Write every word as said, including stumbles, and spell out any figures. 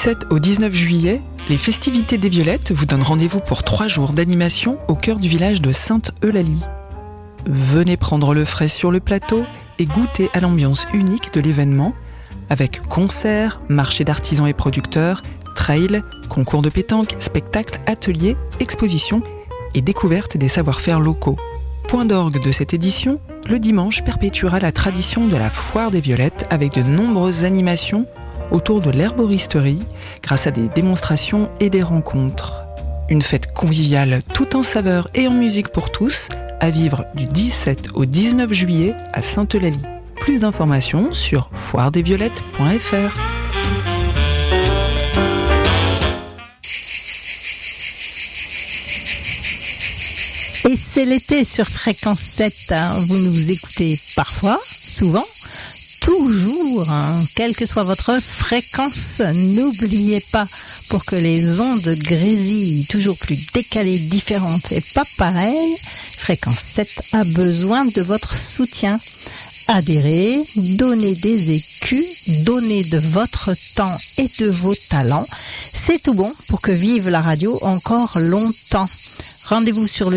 dix-sept au dix-neuf juillet, les festivités des Violettes vous donnent rendez-vous pour trois jours d'animation au cœur du village de Sainte-Eulalie. Venez prendre le frais sur le plateau et goûter à l'ambiance unique de l'événement avec concerts, marché d'artisans et producteurs, trails, concours de pétanque, spectacles, ateliers, expositions et découverte des savoir-faire locaux. Point d'orgue de cette édition, le dimanche perpétuera la tradition de la foire des Violettes avec de nombreuses animations autour de l'herboristerie grâce à des démonstrations et des rencontres. Une fête conviviale tout en saveurs et en musique pour tous à vivre du dix-sept au dix-neuf juillet à Sainte-Eulalie. Plus d'informations sur foire des violettes point f r. Et c'est l'été sur Fréquence sept. Vous nous écoutez parfois, souvent, toujours, hein, quelle que soit votre fréquence. N'oubliez pas, pour que les ondes grésillent toujours plus décalées, différentes et pas pareilles, Fréquence sept a besoin de votre soutien. Adhérez, donnez des écus, donnez de votre temps et de vos talents. C'est tout bon pour que vive la radio encore longtemps. Rendez-vous sur le